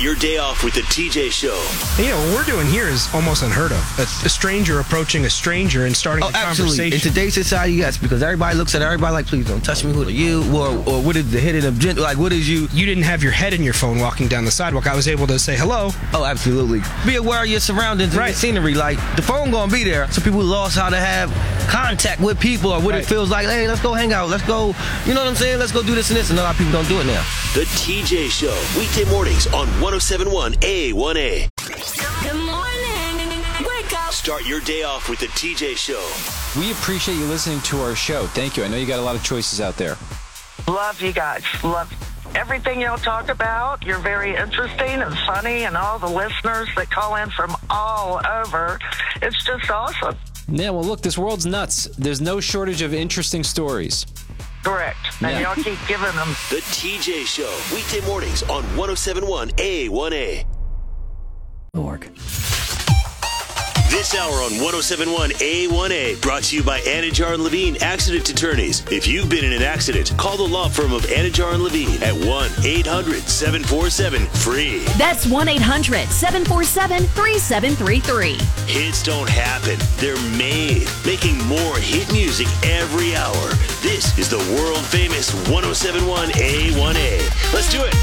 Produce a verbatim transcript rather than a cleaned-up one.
your day off with the T J Show. Yeah, what we're doing here is almost unheard of. A, a stranger approaching a stranger and starting oh, a absolutely. conversation. In today's society, yes, because everybody looks at everybody like, please don't touch me. Who are you? Or, or what is the hidden agenda? Like, what is you? You didn't have your head in your phone walking down the sidewalk. I was able to say hello. Oh, absolutely. Be aware of your surroundings and right. your scenery. Like, the phone gonna be there, so people lost how to have contact with people or what right. it feels like. Hey, let's go hang out. Let's go, you know what I'm saying? Let's go do this and this. And a lot of people don't do it now. The T J Show, weekday mornings on one oh seven point one A one A. Good morning. Wake up. Start your day off with the T J Show. We appreciate you listening to our show. Thank you. I know you got a lot of choices out there. Love you guys. Love everything y'all talk about. You're very interesting and funny, and all the listeners that call in from all over. It's just awesome. Yeah, well, look, this world's nuts. There's no shortage of interesting stories. Correct. And Yeah. y'all keep giving them. The T J Show, weekday mornings on one oh seven point one A one A. Org. This hour on one oh seven point one A one A, brought to you by Anajar and Levine Accident Attorneys. If you've been in an accident, call the law firm of Anajar and Levine at one eight hundred seven four seven free. That's one eight hundred seven four seven three seven three three. Hits don't happen, they're made. Making more hit music every hour. This is the world famous one oh seven point one A one A. Let's do it.